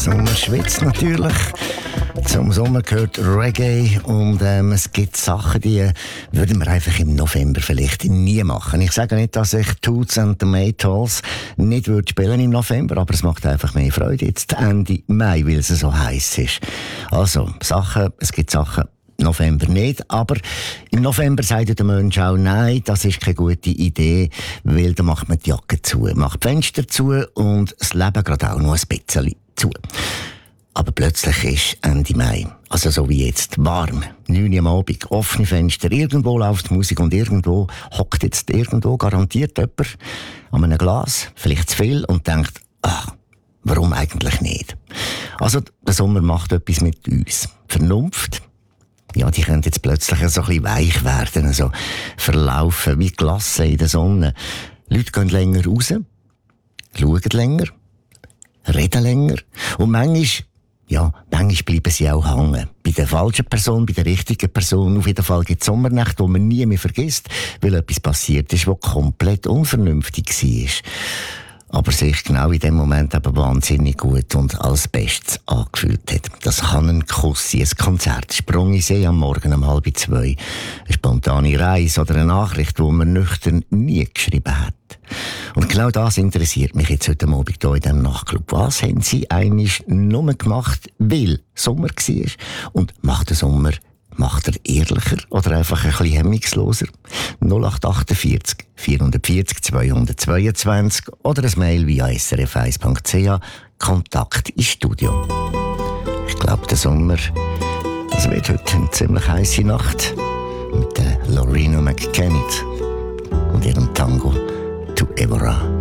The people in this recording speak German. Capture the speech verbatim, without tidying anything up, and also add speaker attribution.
Speaker 1: Sommer schwitzt natürlich. Zum Sommer gehört Reggae und ähm, es gibt Sachen, die würden wir einfach im November vielleicht nie machen. Ich sage nicht, dass ich Toots and the Maytals nicht würde spielen im November, aber es macht einfach mehr Freude jetzt Ende Mai, weil es so heiß ist. Also Sachen, es gibt Sachen, November nicht, aber im November sagt der Mensch auch, nein, das ist keine gute Idee, weil da macht man die Jacke zu, macht die Fenster zu und das Leben gerade auch noch ein bisschen zu. Aber plötzlich ist Ende Mai, also so wie jetzt, warm, neun Uhr am Abend, offene Fenster, irgendwo läuft Musik und irgendwo hockt jetzt irgendwo garantiert jemand an einem Glas, vielleicht zu viel, und denkt, ach, warum eigentlich nicht? Also der Sommer macht etwas mit uns. Vernunft, ja, die können jetzt plötzlich so ein bisschen weich werden, so verlaufen wie Glasse in der Sonne. Leute gehen länger raus, schauen länger, reden länger und manchmal, ja, manchmal bleiben sie auch hängen. Bei der falschen Person, bei der richtigen Person. Auf jeden Fall gibt es Sommernächte, die man nie mehr vergisst, weil etwas passiert ist, was komplett unvernünftig war. Aber sich genau in dem Moment aber wahnsinnig gut und als Bestes angefühlt hat. Das kann ein Kuss sein, ein Konzert, Sprung in See am Morgen um halb zwei, eine spontane Reise oder eine Nachricht, die man nüchtern nie geschrieben hat. Und genau das interessiert mich jetzt heute Abend hier in diesem Nachtclub. Was haben Sie eigentlich nur gemacht, weil Sommer war? Und macht der Sommer, macht er ehrlicher oder einfach ein bisschen hemmungsloser? null acht achtundvierzig, vierhundertvierzig, zweihundertzweiundzwanzig oder ein Mail via s r f eins punkt c h, Kontakt ins Studio. Ich glaube, der Sommer, es wird heute eine ziemlich heisse Nacht mit der Lorena McKennitt und ihrem Tango To Evora.